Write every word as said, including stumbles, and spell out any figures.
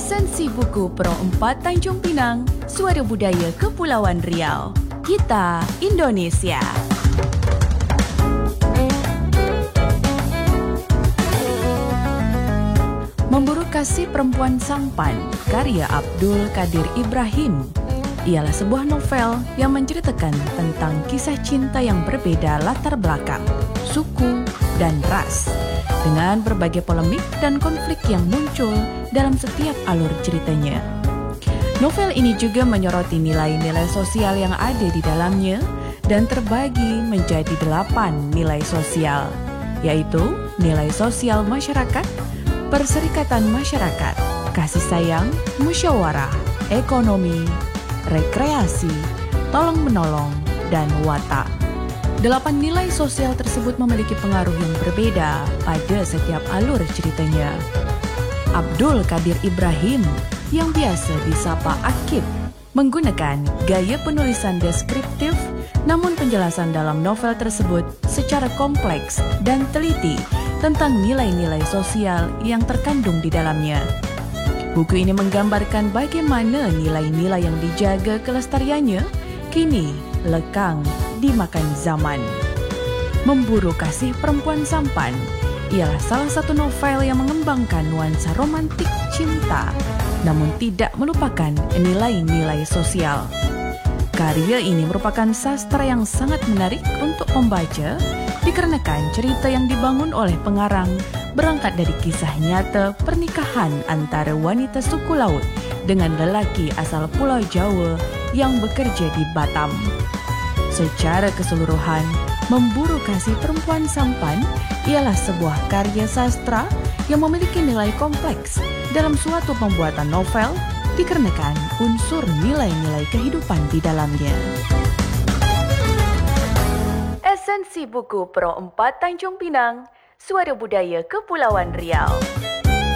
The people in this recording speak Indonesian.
Esensi buku Pro empat Tanjung Pinang, Suara Budaya Kepulauan Riau. Kita Indonesia. Memburu Kasih Perempuan Sampan, karya Abdul Qadir Ibrahim, ialah sebuah novel yang menceritakan tentang kisah cinta yang berbeda latar belakang, suku, dan ras, dengan berbagai polemik dan konflik yang muncul dalam setiap alur ceritanya. Novel ini juga menyoroti nilai-nilai sosial yang ada di dalamnya dan terbagi menjadi delapan nilai sosial, yaitu nilai sosial masyarakat, perserikatan masyarakat, kasih sayang, musyawarah, ekonomi, rekreasi, tolong-menolong, dan watak. Delapan nilai sosial tersebut memiliki pengaruh yang berbeda pada setiap alur ceritanya. Abdul Qadir Ibrahim, yang biasa disapa Akib, menggunakan gaya penulisan deskriptif, namun penjelasan dalam novel tersebut secara kompleks dan teliti tentang nilai-nilai sosial yang terkandung di dalamnya. Buku ini menggambarkan bagaimana nilai-nilai yang dijaga kelestariannya kini lekang dimakan zaman. Memburu Kasih Perempuan Sampan ialah salah satu novel yang mengembangkan nuansa romantik cinta, namun tidak melupakan nilai-nilai sosial. Karya ini merupakan sastra yang sangat menarik untuk membaca, dikarenakan cerita yang dibangun oleh pengarang berangkat dari kisah nyata pernikahan antara wanita suku laut dengan lelaki asal Pulau Jawa yang bekerja di Batam. Secara keseluruhan, Memburu Kasih Perempuan Sampan ialah sebuah karya sastra yang memiliki nilai kompleks dalam suatu pembuatan novel dikarenakan unsur nilai-nilai kehidupan di dalamnya. Esensi buku Pro empat Tanjung Pinang, Suara Budaya Kepulauan Riau.